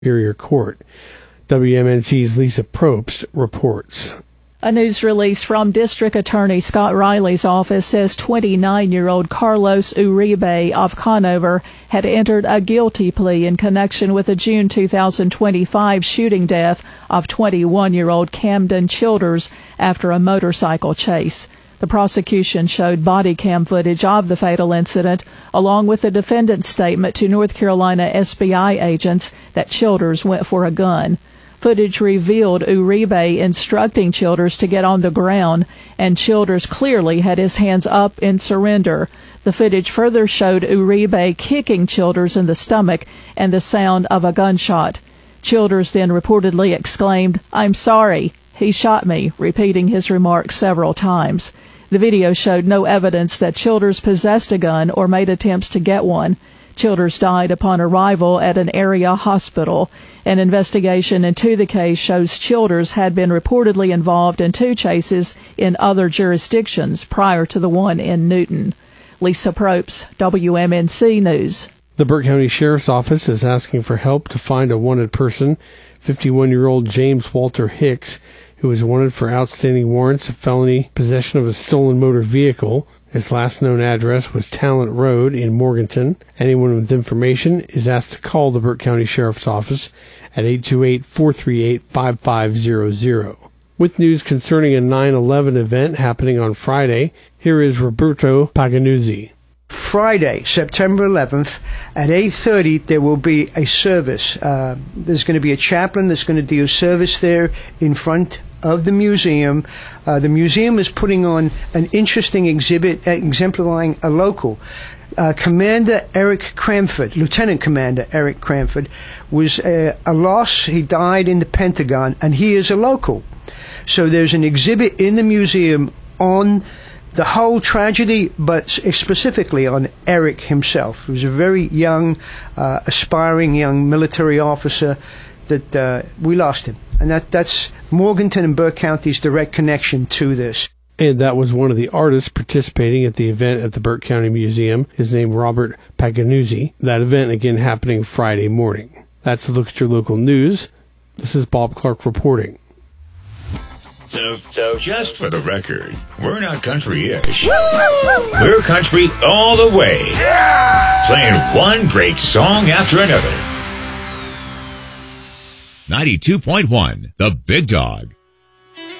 Superior Court. WMNC's Lisa Probst reports. A news release from District Attorney Scott Riley's office says 29-year-old Carlos Uribe of Conover had entered a guilty plea in connection with the June 2025 shooting death of 21-year-old Camden Childers after a motorcycle chase. The prosecution showed body cam footage of the fatal incident, along with the defendant's statement to North Carolina SBI agents that Childers went for a gun. Footage revealed Uribe instructing Childers to get on the ground, and Childers clearly had his hands up in surrender. The footage further showed Uribe kicking Childers in the stomach and the sound of a gunshot. Childers then reportedly exclaimed, "I'm sorry, he shot me," repeating his remarks several times. The video showed no evidence that Childers possessed a gun or made attempts to get one. Childers died upon arrival at an area hospital. An investigation into the case shows Childers had been reportedly involved in 2 chases in other jurisdictions prior to the one in Newton. Lisa Probst, WMNC News. The Burke County Sheriff's Office is asking for help to find a wanted person, 51-year-old James Walter Hicks, who is wanted for outstanding warrants of felony possession of a stolen motor vehicle. His last known address was Talent Road in Morganton. Anyone with information is asked to call the Burke County Sheriff's Office at 828-438-5500. With news concerning a 9/11 event happening on Friday, here is Roberto Paganuzzi. Friday, September 11th, at 8:30, there will be a service. There's going to be a chaplain that's going to do a service there in front of the museum. The museum is putting on an interesting exhibit exemplifying a local. Commander Eric Cranford, Lieutenant Commander Eric Cranford, was a loss. He died in the Pentagon, and he is a local. So there's an exhibit in the museum on the whole tragedy, but specifically on Eric himself. He was a very young, aspiring young military officer that we lost him. And that's Morganton and Burke County's direct connection to this. And that was one of the artists participating at the event at the Burke County Museum. His name, Robert Paganuzzi. That event, again, happening Friday morning. That's a look at your local news. This is Bob Clark reporting. So just for the record, we're not country-ish. We're country all the way. Yeah! Playing one great song after another. 92.1, The Big Dog.